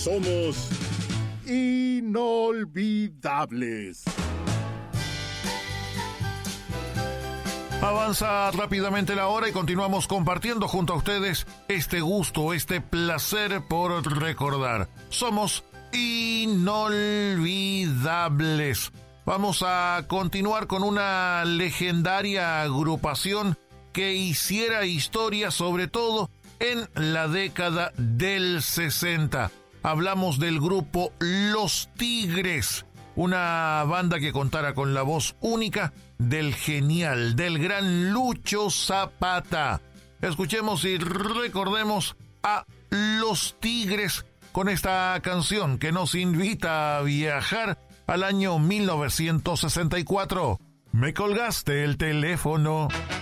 somos inolvidables. Avanza rápidamente la hora y continuamos compartiendo junto a ustedes este gusto, este placer por recordar. Somos inolvidables. Vamos a continuar con una legendaria agrupación que hiciera historia, sobre todo en la década del 60. Hablamos del grupo Los Tigres, una banda que contara con la voz única del genial, del gran Lucho Zapata. Escuchemos y recordemos a Los Tigres con esta canción que nos invita a viajar al año 1964. Me colgaste el teléfono.